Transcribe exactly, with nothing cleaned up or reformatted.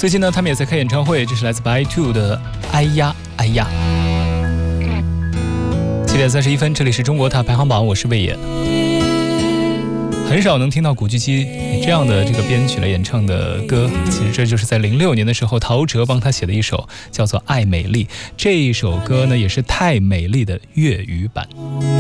最近呢，他们也在开演唱会，这是来自白兔的《哎呀哎呀》。七点三十一分，这里是中国塔排行榜，我是魏野。很少能听到古巨基这样的这个编曲来演唱的歌，其实这就是在零六年的时候，陶喆帮他写的一首叫做《爱美丽》。这一首歌呢，也是太美丽的粤语版。